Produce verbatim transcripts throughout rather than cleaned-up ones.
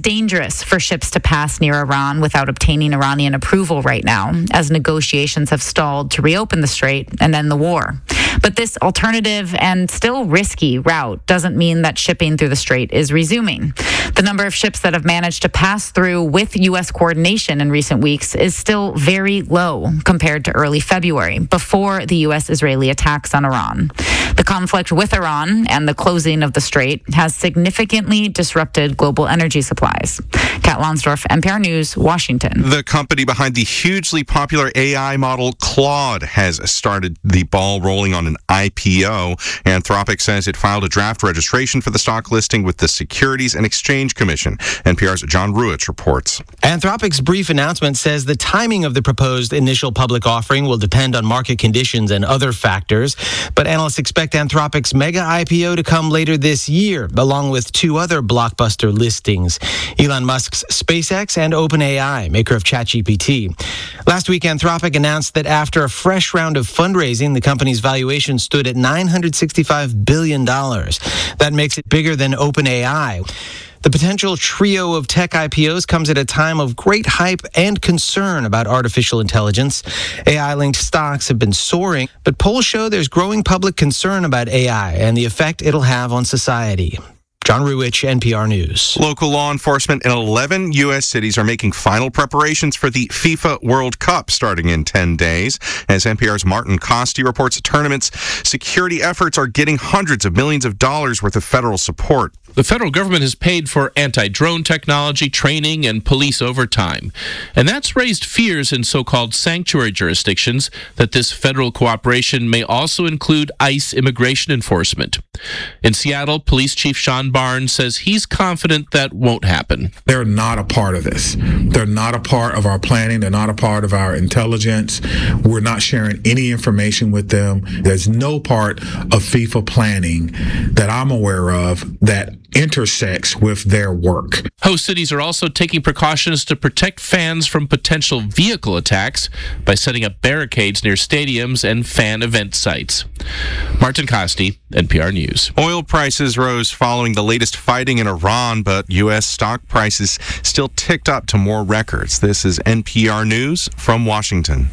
dangerous for ships to pass near Iran without obtaining Iranian approval right now, as negotiations have stalled to reopen the strait and end the war. But this alternative and still risky route doesn't mean that shipping through the strait is resuming. The number of ships that have managed to pass through with U S coordination in recent weeks is still very low compared to early February, before the U S-Israeli attacks on Iran. The conflict with Iran and the closing of the strait has significantly disrupted global energy supplies. Kat Lonsdorf, N P R News, Washington. The company behind the hugely popular A I model Claude has started the ball rolling on an I P O. Anthropic says it filed a draft registration for the stock listing with the Securities and Exchange Commission. N P R's John Ruich reports. Anthropic's brief announcement says the timing of the proposed initial public offering will depend on market conditions and other factors, but analysts expect Anthropic's mega I P O to come later this year, along with two other blockbuster listings, Elon Musk's SpaceX and OpenAI, maker of ChatGPT. Last week, Anthropic announced that after a fresh round of fundraising, the company's valuation stood at nine hundred sixty-five billion dollars. That makes it bigger than OpenAI. The potential trio of tech I P Os comes at a time of great hype and concern about artificial intelligence. A I-linked stocks have been soaring, but polls show there's growing public concern about A I and the effect it'll have on society. John Ruich, N P R News. Local law enforcement in eleven U S cities are making final preparations for the FIFA World Cup starting in ten days. As N P R's Martin Costi reports, the tournament's security efforts are getting hundreds of millions of dollars worth of federal support. The federal government has paid for anti-drone technology, training, and police overtime. And that's raised fears in so-called sanctuary jurisdictions that this federal cooperation may also include ICE immigration enforcement. In Seattle, Police Chief Sean Barnes says he's confident that won't happen. They're not a part of this. They're not a part of our planning. They're not a part of our intelligence. We're not sharing any information with them. There's no part of FIFA planning that I'm aware of that intersects with their work. Host cities are also taking precautions to protect fans from potential vehicle attacks by setting up barricades near stadiums and fan event sites. Martin Costi, N P R News. Oil prices rose following the latest fighting in Iran, but U S stock prices still ticked up to more records. This is N P R News from Washington.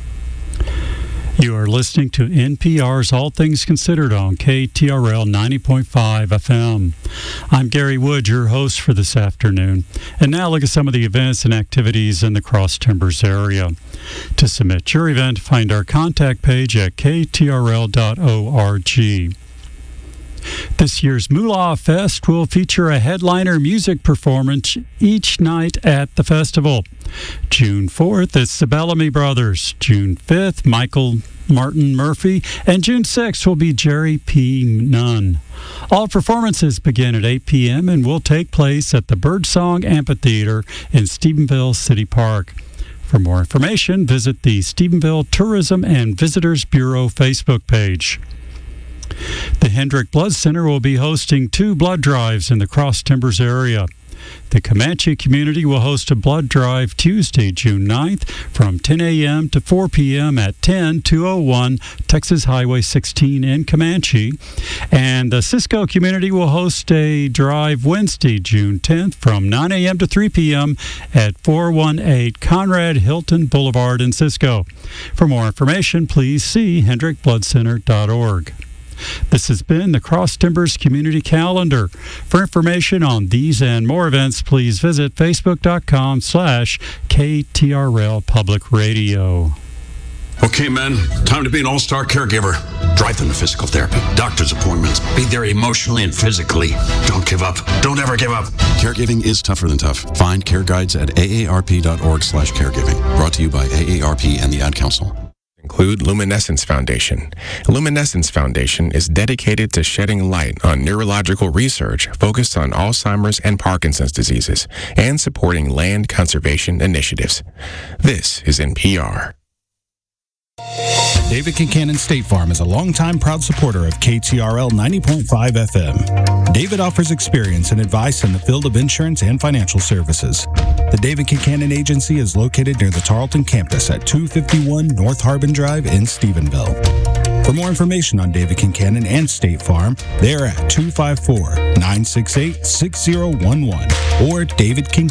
You are listening to N P R's All Things Considered on K T R L ninety point five F M. I'm Gary Wood, your host for this afternoon. And now look at some of the events and activities in the Cross Timbers area. To submit your event, find our contact page at k t r l dot org. This year's Moolah Fest will feature a headliner music performance each night at the festival. June fourth, it's the Bellamy Brothers. June fifth, Michael Martin Murphy. And June sixth will be Jerry P. Nunn. All performances begin at eight p.m. and will take place at the Birdsong Amphitheater in Stephenville City Park. For more information, visit the Stephenville Tourism and Visitors Bureau Facebook page. The Hendrick Blood Center will be hosting two blood drives in the Cross Timbers area. The Comanche community will host a blood drive Tuesday, June ninth from ten a.m. to four p.m. at ten two oh one Texas Highway sixteen in Comanche. And the Cisco community will host a drive Wednesday, June tenth from nine a.m. to three p.m. at four one eight Conrad Hilton Boulevard in Cisco. For more information, please see hendrick blood center dot org. This has been the Cross Timbers Community Calendar. For information on these and more events, please visit facebook.com slash KTRL Public Radio. Okay, men, time to be an all-star caregiver. Drive them to physical therapy, doctor's appointments. Be there emotionally and physically. Don't give up. Don't ever give up. Caregiving is tougher than tough. Find care guides at a a r p dot org slash caregiving. Brought to you by A A R P and the Ad Council. Include Luminescence Foundation. Luminescence Foundation is dedicated to shedding light on neurological research focused on Alzheimer's and Parkinson's diseases and supporting land conservation initiatives. This is N P R. David Kincannon State Farm is a longtime proud supporter of K T R L ninety point five F M. David offers experience and advice in the field of insurance and financial services. The David Kincannon Agency is located near the Tarleton campus at two fifty-one North Harbin Drive in Stephenville. For more information on David Kincannon and State Farm, they are at two five four, nine six eight, six zero one one or david kincannon